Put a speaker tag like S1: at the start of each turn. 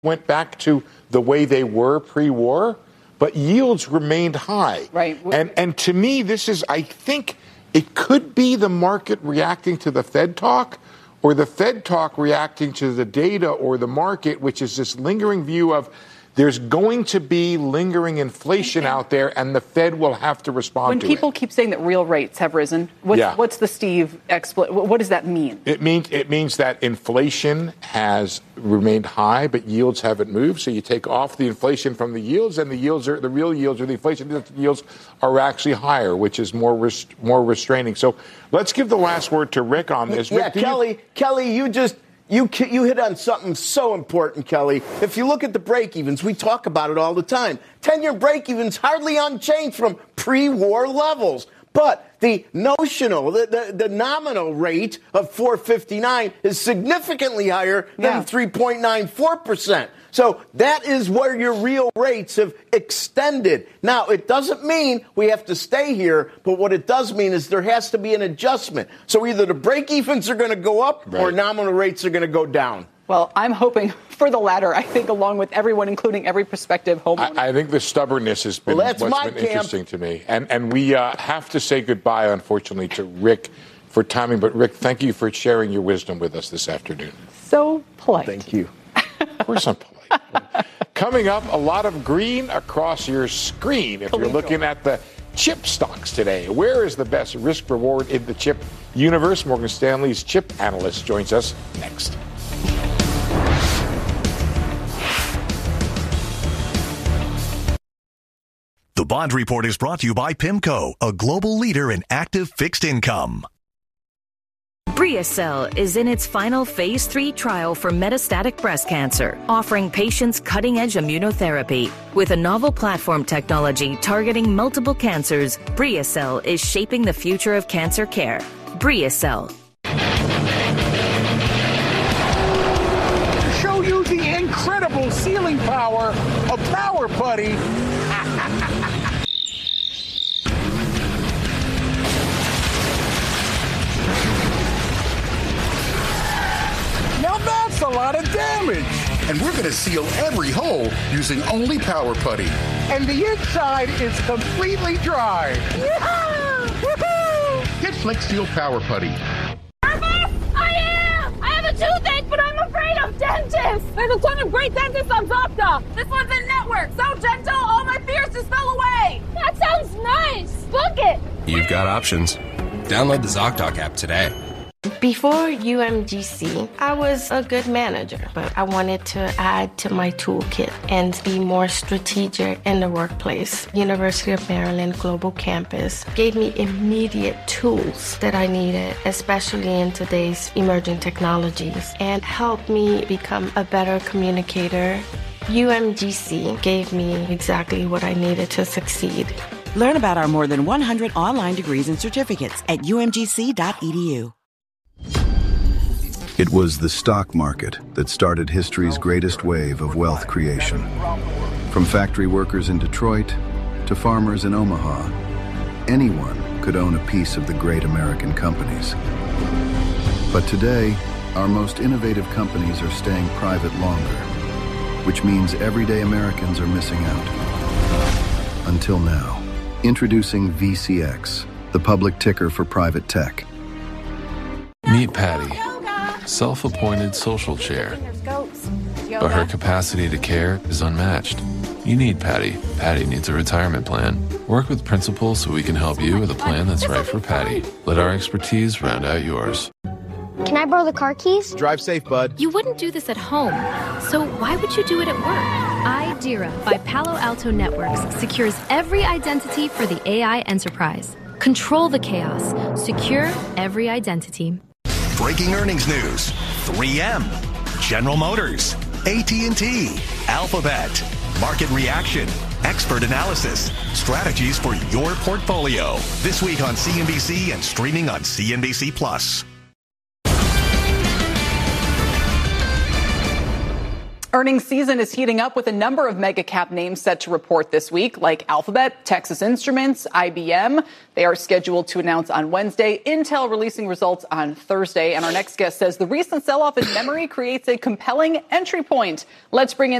S1: went back to the way they were pre-war, but yields remained high.
S2: Right.
S1: And to me, this is, I think, it could be the market reacting to the Fed talk, or the Fed talk reacting to the data or the market, which is this lingering view of there's going to be lingering inflation out there, and the Fed will have to respond to it.
S2: When people keep saying that real rates have risen, what's the Steve what does that mean?
S1: It means that inflation has remained high, but yields haven't moved. So you take off the inflation from the yields, and the real yields or the inflation yields are actually higher, which is more restraining. So let's give the last word to Rick on this.
S3: Yeah,
S1: Rick,
S3: Kelly, you hit on something so important, Kelly. If you look at the break-evens, we talk about it all the time. 10-year break-evens hardly unchanged from pre-war levels. But the notional, the nominal rate of 4.59 is significantly higher than 3.94%. So that is where your real rates have extended. Now, it doesn't mean we have to stay here, but what it does mean is there has to be an adjustment. So either the break-evens are going to go up or nominal rates are going to go down.
S2: Well, I'm hoping for the latter, I think, along with everyone, including every prospective homeowner.
S1: I think the stubbornness has been what's been interesting to me. And we have to say goodbye, unfortunately, to Rick for timing. But, Rick, thank you for sharing your wisdom with us this afternoon.
S2: So polite.
S3: Thank you.
S1: Of course I'm polite. Coming up, a lot of green across your screen if you're looking at the chip stocks today. Where is the best risk reward in the chip universe? Morgan Stanley's chip analyst joins us next.
S4: The Bond Report is brought to you by PIMCO, a global leader in active fixed income.
S5: BriaCell is in its final phase 3 trial for metastatic breast cancer, offering patients cutting-edge immunotherapy. With a novel platform technology targeting multiple cancers, BriaCell is shaping the future of cancer care. BriaCell.
S6: To show you the incredible sealing power of Power Putty. Now that's a lot of damage.
S7: And we're going to seal every hole using only Power Putty.
S6: And the inside is completely dry.
S7: Yeah! Woohoo! Get Flex Seal Power Putty.
S8: Nervous? I am! I have a toothache, but I'm afraid of dentists. There's a ton of great dentists on Zocdoc. This one's in network. So gentle, all my fears just fell away. That sounds nice. Book it.
S9: You've got options. Download the ZocDoc app today.
S10: Before UMGC, I was a good manager, but I wanted to add to my toolkit and be more strategic in the workplace. University of Maryland Global Campus gave me immediate tools that I needed, especially in today's emerging technologies, and helped me become a better communicator. UMGC gave me exactly what I needed to succeed.
S11: Learn about our more than 100 online degrees and certificates at umgc.edu.
S12: It was the stock market that started history's greatest wave of wealth creation. From factory workers in Detroit to farmers in Omaha, anyone could own a piece of the great American companies. But today, our most innovative companies are staying private longer, which means everyday Americans are missing out. Until now. Introducing VCX, the public ticker for private tech.
S13: Meet Patty, self-appointed social chair. But her capacity to care is unmatched. You need Patty. Patty needs a retirement plan. Work with Principal so we can help you with a plan that's right for Patty. Let our expertise round out yours.
S14: Can I borrow the car keys?
S15: Drive safe, bud.
S16: You wouldn't do this at home, so why would you do it at work? IDERA by Palo Alto Networks secures every identity for the AI enterprise. Control the chaos. Secure every identity.
S4: Breaking earnings news. 3M, General Motors, AT&T, Alphabet, market reaction, expert analysis, strategies for your portfolio. This week on CNBC and streaming on CNBC Plus.
S2: Earnings season is heating up with a number of mega cap names set to report this week, like Alphabet, Texas Instruments, IBM. They are scheduled to announce on Wednesday. Intel releasing results on Thursday. And our next guest says the recent sell-off in memory creates a compelling entry point. Let's bring in